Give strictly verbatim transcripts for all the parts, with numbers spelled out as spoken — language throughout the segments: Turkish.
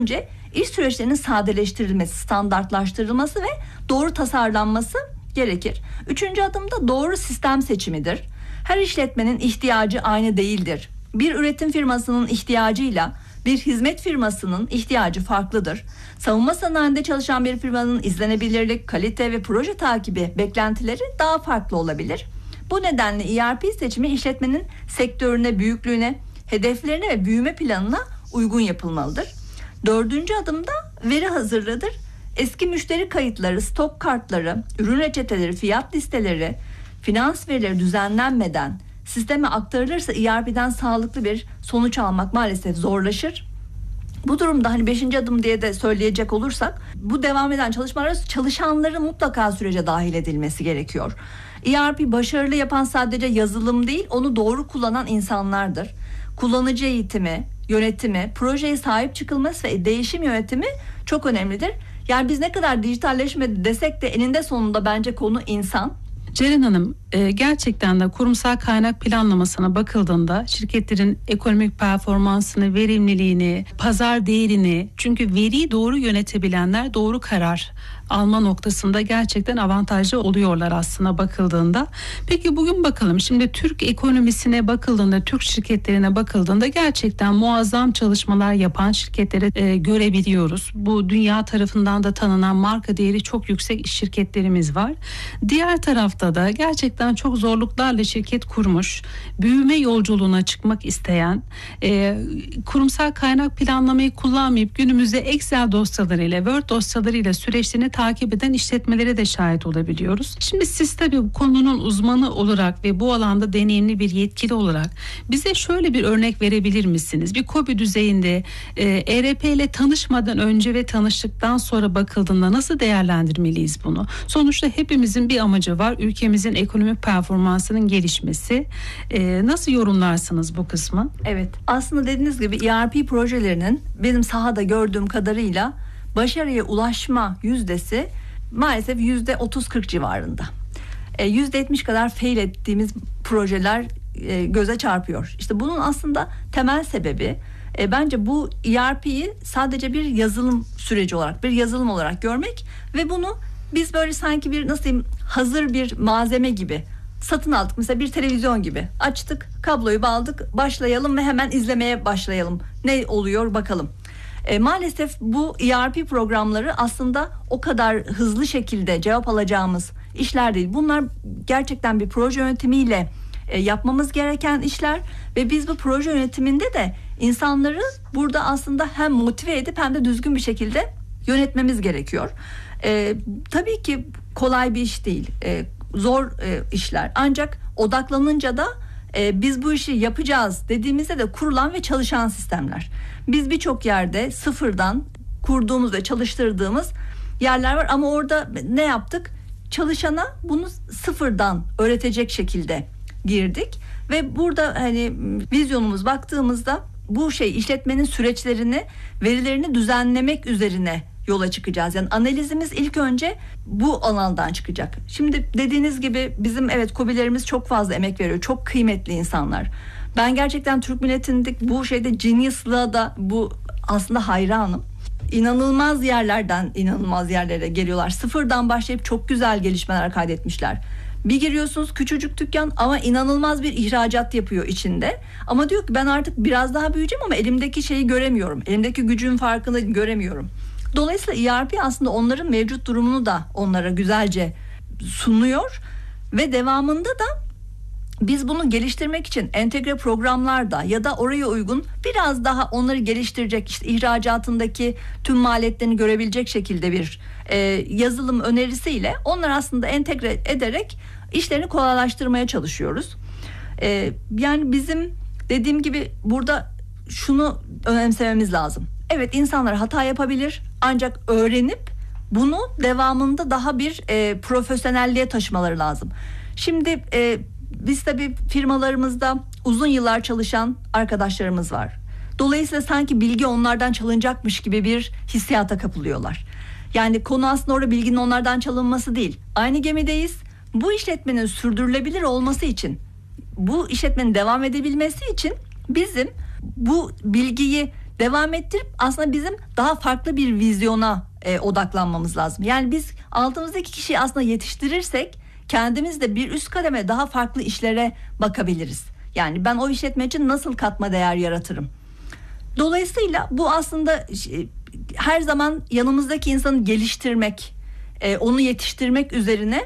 önce iş süreçlerinin sadeleştirilmesi, standartlaştırılması ve doğru tasarlanması gerekir. Üçüncü adımda doğru sistem seçimidir. Her işletmenin ihtiyacı aynı değildir. Bir üretim firmasının ihtiyacıyla bir hizmet firmasının ihtiyacı farklıdır. Savunma sanayinde çalışan bir firmanın izlenebilirlik, kalite ve proje takibi beklentileri daha farklı olabilir. Bu nedenle E R P seçimi işletmenin sektörüne, büyüklüğüne, hedeflerine ve büyüme planına uygun yapılmalıdır. Dördüncü adımda veri hazırlığıdır. Eski müşteri kayıtları, stok kartları, ürün reçeteleri, fiyat listeleri, finans verileri düzenlenmeden sisteme aktarılırsa E R P'den sağlıklı bir sonuç almak maalesef zorlaşır. Bu durumda hani beşinci adım diye de söyleyecek olursak, bu devam eden çalışmalar çalışanların mutlaka sürece dahil edilmesi gerekiyor. E R P başarılı yapan sadece yazılım değil, onu doğru kullanan insanlardır. Kullanıcı eğitimi, yönetimi, projeye sahip çıkılması ve değişim yönetimi çok önemlidir. Yani biz ne kadar dijitalleşmedi desek de eninde sonunda bence konu insan. Ceren Hanım, gerçekten de kurumsal kaynak planlamasına bakıldığında şirketlerin ekonomik performansını, verimliliğini, pazar değerini, çünkü veriyi doğru yönetebilenler doğru karar alma noktasında gerçekten avantajlı oluyorlar aslında bakıldığında. Peki bugün bakalım, şimdi Türk ekonomisine bakıldığında, Türk şirketlerine bakıldığında gerçekten muazzam çalışmalar yapan şirketleri e, görebiliyoruz. Bu dünya tarafından da tanınan, marka değeri çok yüksek şirketlerimiz var. Diğer tarafta da gerçekten çok zorluklarla şirket kurmuş, büyüme yolculuğuna çıkmak isteyen, e, kurumsal kaynak planlamayı kullanmayıp günümüzde Excel dosyalarıyla, Word dosyalarıyla süreçlerini takip eden işletmelere de şahit olabiliyoruz. Şimdi siz tabii bu konunun uzmanı olarak ve bu alanda deneyimli bir yetkili olarak bize şöyle bir örnek verebilir misiniz? Bir KOBİ düzeyinde e, E R P ile tanışmadan önce ve tanıştıktan sonra bakıldığında nasıl değerlendirmeliyiz bunu? Sonuçta hepimizin bir amacı var. Ülkemizin ekonomik performansının gelişmesi. E, nasıl yorumlarsınız bu kısmı? Evet, aslında dediğiniz gibi E R P projelerinin benim sahada gördüğüm kadarıyla başarıya ulaşma yüzdesi maalesef yüzde otuz kırk civarında. E, yüzde yetmiş kadar fail ettiğimiz projeler e, göze çarpıyor. İşte bunun aslında temel sebebi e, bence bu E R P'yi sadece bir yazılım süreci olarak, bir yazılım olarak görmek ve bunu biz böyle sanki bir nasıl diyeyim, hazır bir malzeme gibi satın aldık. Mesela bir televizyon gibi açtık, kabloyu bağladık, başlayalım ve hemen izlemeye başlayalım. Ne oluyor bakalım. E, maalesef bu E R P programları aslında o kadar hızlı şekilde cevap alacağımız işler değil. Bunlar gerçekten bir proje yönetimiyle e, yapmamız gereken işler ve biz bu proje yönetiminde de insanları burada aslında hem motive edip hem de düzgün bir şekilde yönetmemiz gerekiyor. E, tabii ki kolay bir iş değil, e, zor e, işler. Ancak odaklanınca da e, biz bu işi yapacağız dediğimizde de kurulan ve çalışan sistemler. Biz birçok yerde sıfırdan kurduğumuz ve çalıştırdığımız yerler var ama orada ne yaptık? Çalışana bunu sıfırdan öğretecek şekilde girdik ve burada hani vizyonumuz baktığımızda bu şey işletmenin süreçlerini, verilerini düzenlemek üzerine yola çıkacağız. Yani analizimiz ilk önce bu alandan çıkacak. Şimdi dediğiniz gibi bizim evet KOBİ'lerimiz çok fazla emek veriyor. Çok kıymetli insanlar. Ben gerçekten Türk milletinin bu şeyde genius'lığa da bu aslında hayranım. İnanılmaz yerlerden inanılmaz yerlere geliyorlar. Sıfırdan başlayıp çok güzel gelişmeler kaydetmişler. Bir giriyorsunuz küçücük dükkan ama inanılmaz bir ihracat yapıyor içinde. Ama diyor ki ben artık biraz daha büyüyeceğim ama elimdeki şeyi göremiyorum. Elimdeki gücün farkını göremiyorum. Dolayısıyla E R P aslında onların mevcut durumunu da onlara güzelce sunuyor ve devamında da biz bunu geliştirmek için entegre programlarda ya da oraya uygun biraz daha onları geliştirecek, işte ihracatındaki tüm maliyetlerini görebilecek şekilde bir e, yazılım önerisiyle onları aslında entegre ederek işlerini kolaylaştırmaya çalışıyoruz. E, yani bizim dediğim gibi burada şunu önemsememiz lazım. Evet, insanlar hata yapabilir ancak öğrenip bunu devamında daha bir e, profesyonelliğe taşımaları lazım. Şimdi e, biz tabii firmalarımızda uzun yıllar çalışan arkadaşlarımız var. Dolayısıyla sanki bilgi onlardan çalınacakmış gibi bir hissiyata kapılıyorlar. Yani konu aslında orada bilginin onlardan çalınması değil. Aynı gemideyiz. Bu işletmenin sürdürülebilir olması için, bu işletmenin devam edebilmesi için bizim bu bilgiyi devam ettirip aslında bizim daha farklı bir vizyona e, odaklanmamız lazım. Yani biz altımızdaki kişiyi aslında yetiştirirsek kendimiz de bir üst kademe daha farklı işlere bakabiliriz. Yani ben o işletme için nasıl katma değer yaratırım? Dolayısıyla bu aslında her zaman yanımızdaki insanı geliştirmek, onu yetiştirmek üzerine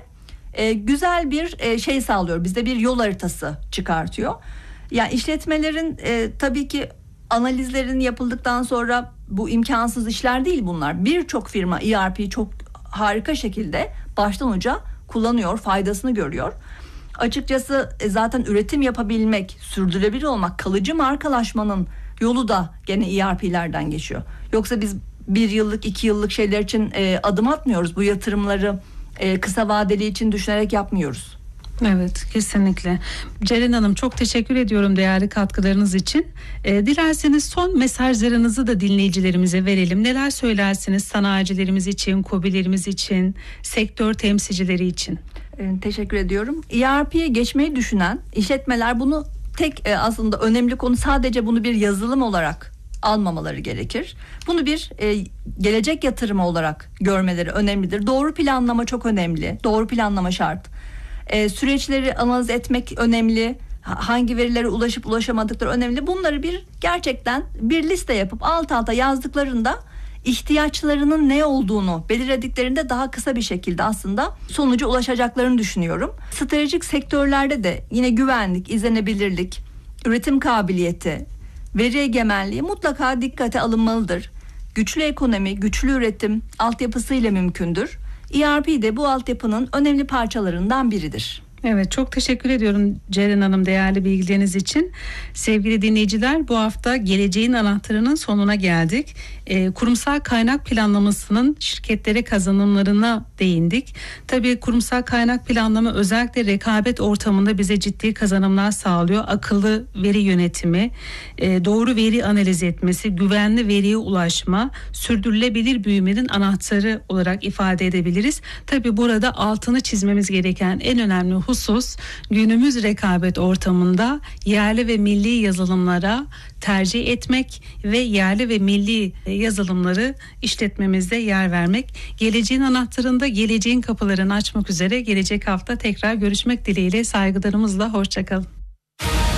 güzel bir şey sağlıyor. Bizde bir yol haritası çıkartıyor. Yani işletmelerin tabii ki analizlerin yapıldıktan sonra bu imkansız işler değil bunlar. Birçok firma E R P'yi çok harika şekilde baştan uca kullanıyor, faydasını görüyor. Açıkçası zaten üretim yapabilmek, sürdürülebilir olmak, kalıcı markalaşmanın yolu da gene E R P'lerden geçiyor. Yoksa biz bir yıllık, iki yıllık şeyler için e, adım atmıyoruz. Bu yatırımları e, kısa vadeli için düşünerek yapmıyoruz. Evet, kesinlikle. Ceren Hanım, çok teşekkür ediyorum değerli katkılarınız için. E, dilerseniz son mesajlarınızı da dinleyicilerimize verelim. Neler söylersiniz sanayicilerimiz için, KOBİ'lerimiz için, sektör temsilcileri için? E, teşekkür ediyorum. E R P'ye geçmeyi düşünen işletmeler bunu tek e, aslında önemli konu sadece bunu bir yazılım olarak almamaları gerekir. Bunu bir e, gelecek yatırımı olarak görmeleri önemlidir. Doğru planlama çok önemli. Doğru planlama şart. E, süreçleri analiz etmek önemli. Hangi verilere ulaşıp ulaşamadıkları önemli. Bunları bir gerçekten bir liste yapıp alt alta yazdıklarında ihtiyaçlarının ne olduğunu belirlediklerinde daha kısa bir şekilde aslında sonuca ulaşacaklarını düşünüyorum. Stratejik sektörlerde de yine güvenlik, izlenebilirlik, üretim kabiliyeti, veri egemenliği mutlaka dikkate alınmalıdır. Güçlü ekonomi, güçlü üretim altyapısıyla mümkündür. E R P de bu altyapının önemli parçalarından biridir. Evet, çok teşekkür ediyorum Ceren Hanım değerli bilgileriniz için. Sevgili dinleyiciler, bu hafta geleceğin anahtarının sonuna geldik. E, kurumsal kaynak planlamasının şirketlere kazanımlarına değindik. Tabii kurumsal kaynak planlama özellikle rekabet ortamında bize ciddi kazanımlar sağlıyor. Akıllı veri yönetimi, e, doğru veri analiz etmesi, güvenli veriye ulaşma, sürdürülebilir büyümenin anahtarı olarak ifade edebiliriz. Tabii burada altını çizmemiz gereken en önemli husus husus günümüz rekabet ortamında yerli ve milli yazılımlara tercih etmek ve yerli ve milli yazılımları işletmemizde yer vermek. Geleceğin anahtarında geleceğin kapılarını açmak üzere gelecek hafta tekrar görüşmek dileğiyle, saygılarımızla, hoşça kalın.